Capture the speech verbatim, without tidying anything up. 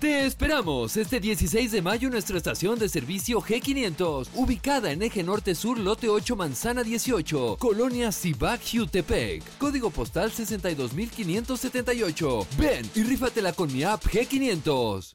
Te esperamos este dieciséis de mayo en nuestra estación de servicio G quinientos, ubicada en Eje Norte Sur, Lote ocho, Manzana dieciocho, Colonia Cibac, Jutepec, código postal sesenta y dos mil quinientos setenta y ocho. Ven y rífatela con mi app G quinientos.